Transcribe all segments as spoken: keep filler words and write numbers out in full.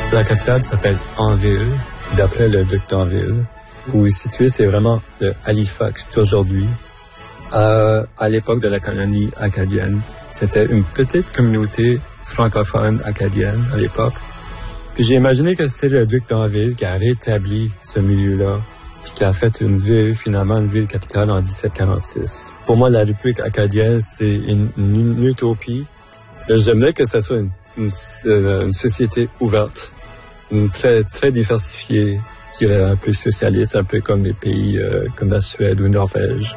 La capitale s'appelle Anville, d'après le duc d'Anville. Où il est situé, c'est vraiment le Halifax d'aujourd'hui. À, à l'époque de la colonie acadienne, c'était une petite communauté francophone acadienne à l'époque. Puis j'ai imaginé que c'était le duc d'Anville qui a rétabli ce milieu-là, puis qui a fait une ville, finalement une ville capitale en dix-sept quarante-six. Pour moi, la République acadienne, c'est une, une utopie. J'aimerais que ça soit une, une, une société ouverte, une très, très diversifiée, qui est un peu socialiste, un peu comme les pays euh, comme la Suède ou la Norvège.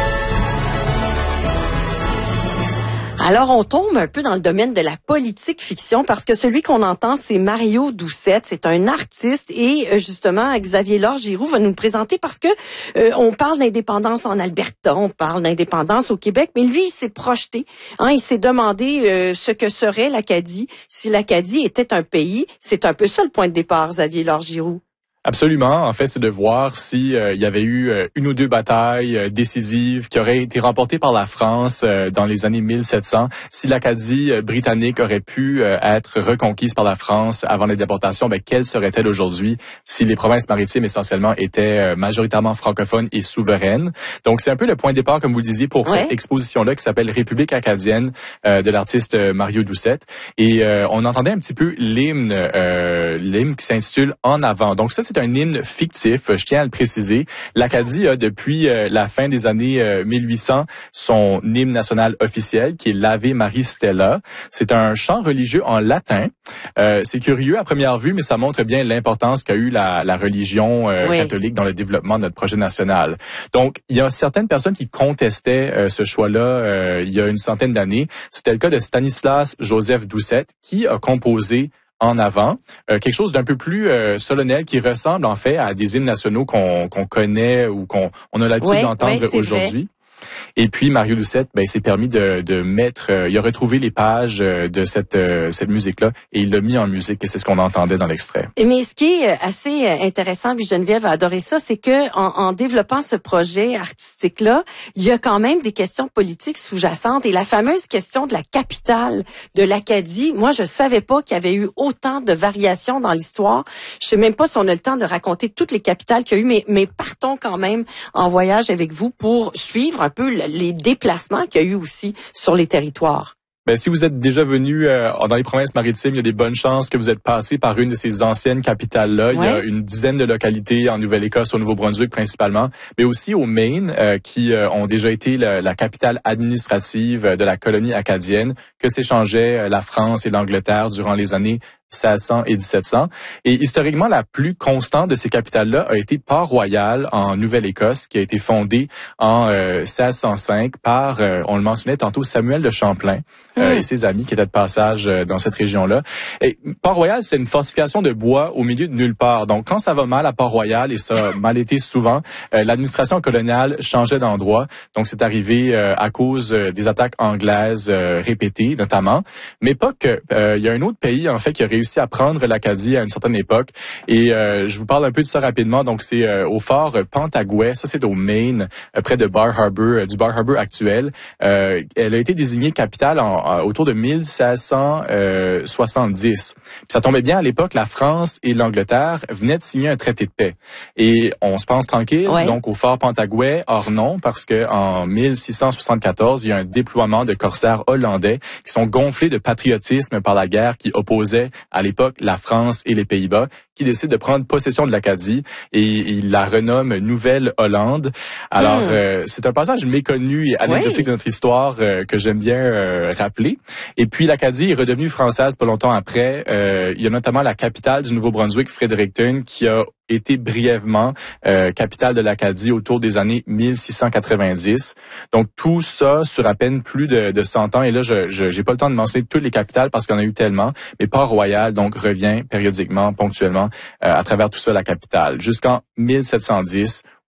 Alors, on tombe un peu dans le domaine de la politique fiction parce que celui qu'on entend, c'est Mario Doucette. C'est un artiste et justement, Xavier Laure-Giroux va nous le présenter parce que euh, on parle d'indépendance en Alberta, on parle d'indépendance au Québec, mais lui, il s'est projeté. Hein, il s'est demandé euh, ce que serait l'Acadie si l'Acadie était un pays. C'est un peu ça le point de départ, Xavier Laure-Giroux. Absolument. En fait, c'est de voir si euh, il y avait eu euh, une ou deux batailles euh, décisives qui auraient été remportées par la France euh, dans les années mille sept cents, si l'Acadie euh, britannique aurait pu euh, être reconquise par la France avant les déportations, ben quelle serait-elle aujourd'hui si les provinces maritimes essentiellement étaient euh, majoritairement francophones et souveraines. Donc c'est un peu le point de départ, comme vous le disiez, pour ouais. cette exposition-là qui s'appelle République acadienne euh, de l'artiste Mario Doucette. Et euh, on entendait un petit peu l'hymne, euh, l'hymne qui s'intitule En avant. Donc ça, c'est un hymne fictif, je tiens à le préciser. L'Acadie a depuis euh, la fin des années euh, mille huit cents son hymne national officiel qui est l'Ave Maris Stella. C'est un chant religieux en latin. Euh, c'est curieux à première vue, mais ça montre bien l'importance qu'a eu la, la religion euh, oui. catholique dans le développement de notre projet national. Donc, il y a certaines personnes qui contestaient euh, ce choix-là euh, il y a une centaine d'années. C'était le cas de Stanislas Joseph Doucette qui a composé En avant, euh, quelque chose d'un peu plus euh, solennel qui ressemble en fait à des hymnes nationaux qu'on qu'on connaît ou qu'on on a l'habitude ouais, d'entendre ouais, aujourd'hui. Vrai. Et puis Mario Doucette, ben, s'est permis de, de mettre, euh, il a retrouvé les pages de cette euh, cette musique-là et il l'a mis en musique et c'est ce qu'on entendait dans l'extrait. Mais ce qui est assez intéressant, puis Geneviève a adoré ça, c'est que en, en développant ce projet artistique-là, il y a quand même des questions politiques sous-jacentes et la fameuse question de la capitale de l'Acadie. Moi, je savais pas qu'il y avait eu autant de variations dans l'histoire. Je sais même pas si on a le temps de raconter toutes les capitales qu'il y a eu, mais, mais partons quand même en voyage avec vous pour suivre un peu les déplacements qu'il y a eu aussi sur les territoires. Ben, si vous êtes déjà venu euh, dans les provinces maritimes, il y a des bonnes chances que vous êtes passé par une de ces anciennes capitales-là. Ouais. Il y a une dizaine de localités en Nouvelle-Écosse, au Nouveau-Brunswick principalement, mais aussi au Maine, euh, qui euh, ont déjà été la, la capitale administrative de la colonie acadienne que s'échangeaient la France et l'Angleterre durant les années seize cents et dix-sept cents. Et historiquement, la plus constante de ces capitales-là a été Port-Royal en Nouvelle-Écosse, qui a été fondée en euh, seize cent cinq par, euh, on le mentionnait tantôt, Samuel de Champlain euh, mmh. et ses amis qui étaient de passage euh, dans cette région-là. Et Port-Royal, c'est une fortification de bois au milieu de nulle part. Donc, quand ça va mal à Port-Royal, et ça a mal été souvent, euh, l'administration coloniale changeait d'endroit. Donc, c'est arrivé euh, à cause euh, des attaques anglaises euh, répétées, notamment. Mais pas que. Euh, il y a un autre pays, en fait, qui a réussi à prendre l'Acadie à une certaine époque. Et euh, je vous parle un peu de ça rapidement. Donc, c'est euh, au fort Pentagouet. Ça, c'est au Maine, euh, près de Bar Harbor, euh, du Bar Harbor actuel. Euh, elle a été désignée capitale en, en, autour de mille seize cent soixante-dix. Puis ça tombait bien à l'époque, la France et l'Angleterre venaient de signer un traité de paix. Et on se pense tranquille, ouais. donc au fort Pentagouet, or non, parce que en mille six cent soixante-quatorze, il y a un déploiement de corsaires hollandais qui sont gonflés de patriotisme par la guerre qui opposait à l'époque la France et les Pays-Bas, qui décident de prendre possession de l'Acadie et il la renomme Nouvelle-Hollande. Alors, mmh. euh, c'est un passage méconnu et anecdotique oui. de notre histoire euh, que j'aime bien euh, rappeler. Et puis, l'Acadie est redevenue française pas longtemps après. Euh, il y a notamment la capitale du Nouveau-Brunswick, Fredericton, qui a été brièvement euh, capitale de l'Acadie autour des années mille six cent quatre-vingt-dix. Donc, tout ça sur à peine plus de, de cent ans. Et là, je je j'ai pas le temps de mentionner toutes les capitales parce qu'il y en a eu tellement. Mais Port-Royal, donc, revient périodiquement, ponctuellement, euh, à travers tout ça, la capitale. Jusqu'en mille sept cent dix,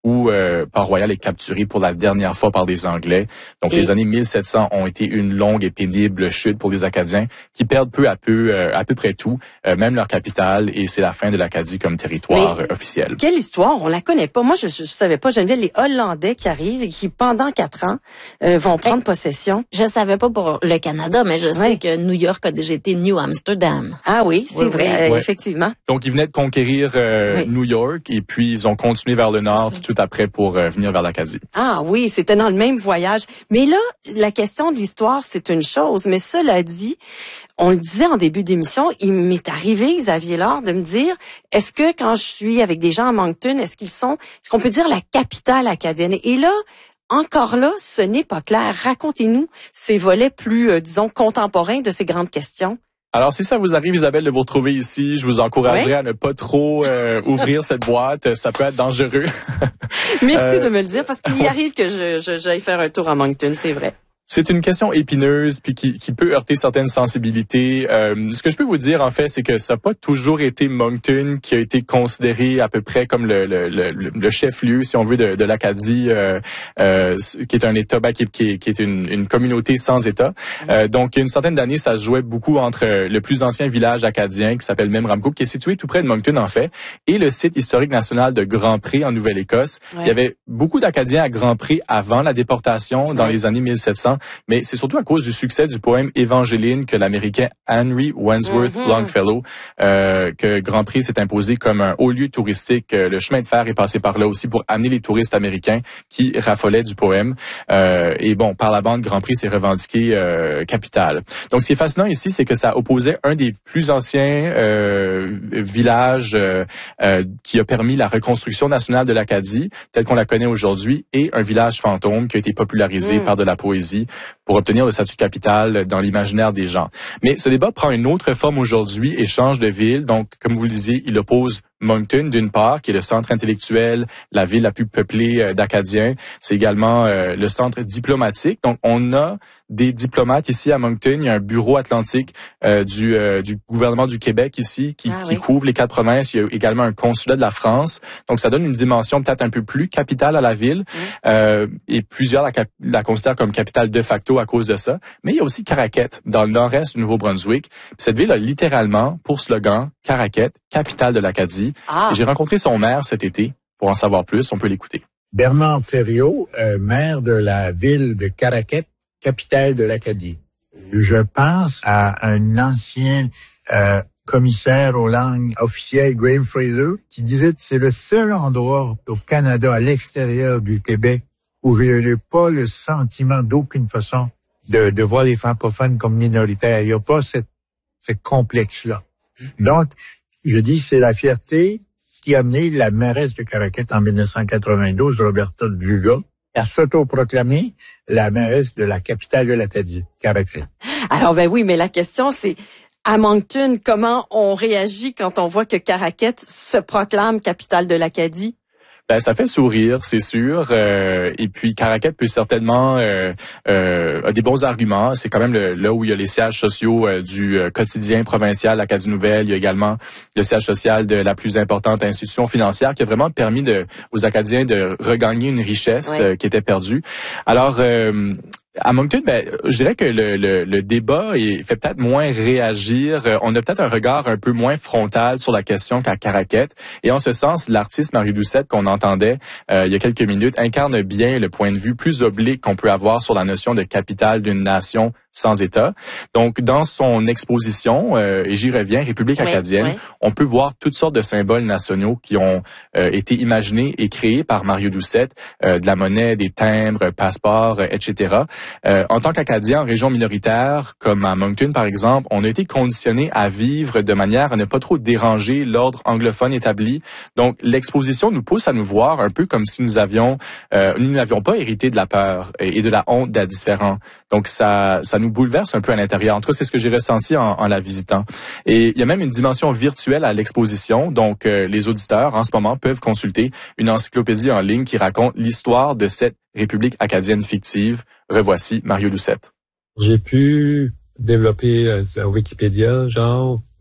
où euh, Port-Royal est capturé pour la dernière fois par des Anglais. Donc, et... les années mille sept cents ont été une longue et pénible chute pour les Acadiens qui perdent peu à peu euh, à peu près tout, euh, même leur capitale, et c'est la fin de l'Acadie comme territoire Mais, euh, officiel. Quelle histoire? On la connaît pas. Moi, je, je, je savais pas, Geneviève, les Hollandais qui arrivent et qui, pendant quatre ans, euh, vont prendre et possession. Je savais pas pour le Canada, mais je sais ouais. que New York a déjà été New Amsterdam. Ah oui, c'est oui, vrai, oui. Euh, effectivement. Donc, ils venaient de conquérir euh, oui. New York et puis ils ont continué vers le nord tout de suite après pour euh, venir vers l'Acadie. Ah oui, c'était dans le même voyage. Mais là, la question de l'histoire, c'est une chose. Mais cela dit, on le disait en début d'émission, il m'est arrivé, Xavier Lard, de me dire, est-ce que quand je suis avec des gens à Moncton, est-ce qu'ils sont, est-ce qu'on peut dire la capitale acadienne? Et là, encore là, ce n'est pas clair. Racontez-nous ces volets plus, euh, disons, contemporains de ces grandes questions. Alors, si ça vous arrive, Isabelle, de vous retrouver ici, je vous encouragerais ouais. à ne pas trop euh, ouvrir cette boîte. Ça peut être dangereux. Merci euh, de me le dire, parce qu'il y arrive que je, je, j'aille faire un tour à Moncton, c'est vrai. C'est une question épineuse puis qui, qui peut heurter certaines sensibilités. Euh, ce que je peux vous dire en fait, c'est que ça n'a pas toujours été Moncton qui a été considéré à peu près comme le, le, le, le chef-lieu, si on veut, de, de l'Acadie, euh, euh, qui est un État, bah, qui, qui, qui est une, une communauté sans État. Euh, donc, il y a une centaine d'années, ça se jouait beaucoup entre le plus ancien village acadien qui s'appelle Memramcook, qui est situé tout près de Moncton en fait, et le site historique national de Grand-Pré en Nouvelle-Écosse. Ouais. Il y avait beaucoup d'Acadiens à Grand-Pré avant la déportation dans ouais. les années mille sept cents. Mais c'est surtout à cause du succès du poème Évangeline que l'Américain Henry Wadsworth mm-hmm. Longfellow, euh, que Grand-Pré s'est imposé comme un haut lieu touristique. Le chemin de fer est passé par là aussi pour amener les touristes américains qui raffolaient du poème. Euh, et bon, par la bande, Grand-Pré s'est revendiqué euh, capitale. Donc, ce qui est fascinant ici, c'est que ça opposait un des plus anciens euh, villages euh, euh, qui a permis la reconstruction nationale de l'Acadie, telle qu'on la connaît aujourd'hui, et un village fantôme qui a été popularisé mm. par de la poésie pour obtenir le statut de capitale dans l'imaginaire des gens. Mais ce débat prend une autre forme aujourd'hui et change de ville. Donc, comme vous le disiez, il oppose Moncton, d'une part, qui est le centre intellectuel, la ville la plus peuplée euh, d'Acadiens. C'est également euh, le centre diplomatique. Donc, on a des diplomates ici à Moncton. Il y a un bureau atlantique euh, du, euh, du gouvernement du Québec ici qui, ah, qui oui. couvre les quatre provinces. Il y a également un consulat de la France. Donc, ça donne une dimension peut-être un peu plus capitale à la ville. Mmh. Euh, et plusieurs la, cap- la considèrent comme capitale de facto à cause de ça. Mais il y a aussi Caraquette, dans le nord-est du Nouveau-Brunswick. Cette ville a littéralement pour slogan « Caraquette, capitale de l'Acadie ». Ah. J'ai rencontré son maire cet été. Pour en savoir plus, on peut l'écouter. Bernard Thériault, euh, maire de la ville de Caraquette, capitale de l'Acadie. Je pense à un ancien euh, commissaire aux langues officielles, Graham Fraser, qui disait que c'est le seul endroit au Canada, à l'extérieur du Québec, où il n'y a pas le sentiment d'aucune façon de, de voir les francophones comme minoritaires. Il n'y a pas cette, ce complexe-là. Donc, je dis, c'est la fierté qui a amené la mairesse de Caraquette en dix-neuf cent quatre-vingt-douze, Roberta Dugas, à s'autoproclamer la mairesse de la capitale de l'Acadie, Caraquette. Alors, ben oui, mais la question, c'est, à Moncton, comment on réagit quand on voit que Caraquette se proclame capitale de l'Acadie? Ben, ça fait sourire, c'est sûr. Euh, et puis, Caraquette peut certainement euh, euh, a des bons arguments. C'est quand même le, là où il y a les sièges sociaux euh, du euh, quotidien provincial, l'Acadie Nouvelle. Il y a également le siège social de la plus importante institution financière qui a vraiment permis de, aux Acadiens de regagner une richesse oui. euh, qui était perdue. Alors, euh, à Moncton, ben, je dirais que le, le, le débat est, fait peut-être moins réagir. On a peut-être un regard un peu moins frontal sur la question qu'à Caraquette. Et en ce sens, l'artiste Mario Doucette qu'on entendait euh, il y a quelques minutes incarne bien le point de vue plus oblique qu'on peut avoir sur la notion de capitale d'une nation sans État. Donc, dans son exposition, euh, et j'y reviens, République oui, acadienne, oui. on peut voir toutes sortes de symboles nationaux qui ont euh, été imaginés et créés par Mario Doucette, euh, de la monnaie, des timbres, passeports, euh, et cetera. Euh, en tant qu'Acadien en région minoritaire, comme à Moncton par exemple, on a été conditionné à vivre de manière à ne pas trop déranger l'ordre anglophone établi. Donc, l'exposition nous pousse à nous voir un peu comme si nous avions, euh, nous n'avions pas hérité de la peur et de la honte d'être différents. Donc, ça, ça nous bouleverse un peu à l'intérieur. En tout cas, c'est ce que j'ai ressenti en, en la visitant. Et il y a même une dimension virtuelle à l'exposition. Donc, euh, les auditeurs, en ce moment, peuvent consulter une encyclopédie en ligne qui raconte l'histoire de cette République acadienne fictive. Revoici Mario Doucette. J'ai pu développer euh, Wikipédia, genre,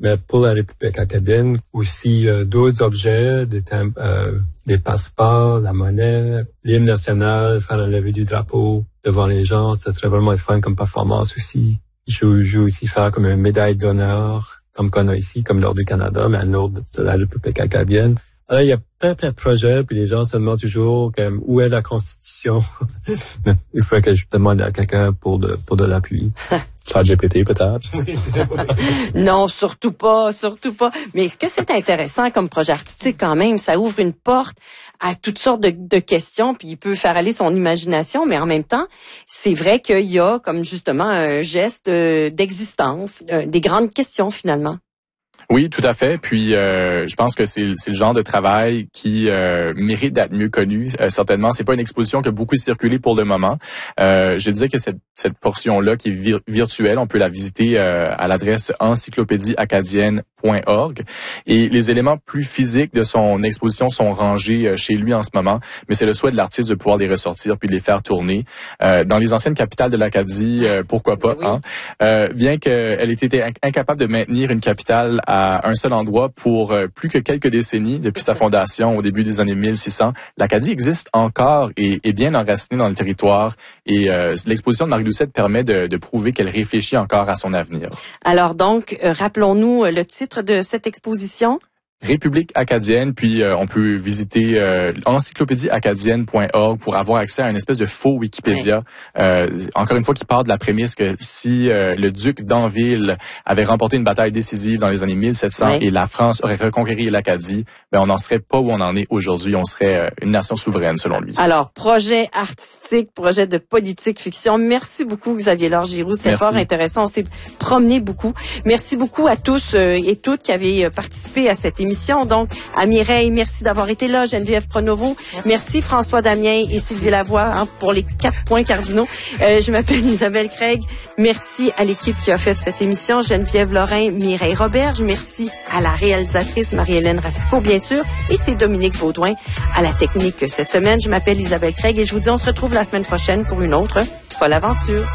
mais pour la République acadienne, aussi euh, d'autres objets, des, tim- euh, des passeports, la monnaie, l'hymne national, faire la levée du drapeau devant les gens, ça serait vraiment fun comme performance aussi. Je joue aussi faire comme une médaille d'honneur, comme qu'on a ici, comme l'Ordre du Canada, mais à l'Ordre de la République acadienne. Alors, il y a plein, plein de projets, puis les gens se demandent toujours comme, où est la Constitution. Il faudrait que je demande à quelqu'un pour de, pour de l'appui. ChatGPT peut-être? Non, surtout pas, surtout pas. Mais est-ce que c'est intéressant comme projet artistique quand même? Ça ouvre une porte à toutes sortes de, de questions, puis il peut faire aller son imagination, mais en même temps, c'est vrai qu'il y a comme justement un geste d'existence, des grandes questions finalement. Oui, tout à fait. Puis, euh, je pense que c'est, c'est le genre de travail qui euh, mérite d'être mieux connu. Euh, certainement, c'est pas une exposition qui a beaucoup circulé pour le moment. Euh, je disais que cette, cette portion-là, qui est vir- virtuelle, on peut la visiter euh, à l'adresse encyclopédie acadienne point org. Et les éléments plus physiques de son exposition sont rangés euh, chez lui en ce moment. Mais c'est le souhait de l'artiste de pouvoir les ressortir puis de les faire tourner euh, dans les anciennes capitales de l'Acadie. Euh, pourquoi pas oui. hein? euh, Bien qu'elle ait été incapable de maintenir une capitale à à un seul endroit pour euh, plus que quelques décennies depuis sa fondation au début des années mille six cents. L'Acadie existe encore et est bien enracinée dans le territoire et euh, l'exposition de Marie Doucette permet de, de prouver qu'elle réfléchit encore à son avenir. Alors donc, euh, rappelons-nous le titre de cette exposition. République acadienne, puis euh, on peut visiter euh, encyclopédie acadienne point org pour avoir accès à une espèce de faux Wikipédia. Ouais. Euh, encore une fois, qui part de la prémisse que si euh, le duc d'Anville avait remporté une bataille décisive dans les années mille sept cents ouais. et la France aurait reconquéri l'Acadie, ben on n'en serait pas où on en est aujourd'hui. On serait euh, une nation souveraine, selon lui. Alors, projet artistique, projet de politique fiction. Merci beaucoup, Xavier Laure-Giroux. C'était Merci. Fort intéressant. On s'est promené beaucoup. Merci beaucoup à tous euh, et toutes qui avaient participé à cette émission. Donc, à Mireille, merci d'avoir été là. Geneviève Pronovo, merci, merci François Damien et Sylvie Lavoie hein, pour les quatre points cardinaux. Euh, je m'appelle Isabelle Craig. Merci à l'équipe qui a fait cette émission. Geneviève Lorrain, Mireille Roberge. Merci à la réalisatrice Marie-Hélène Racicot, bien sûr. Et c'est Dominique Baudouin à la technique cette semaine. Je m'appelle Isabelle Craig et je vous dis on se retrouve la semaine prochaine pour une autre folle aventure.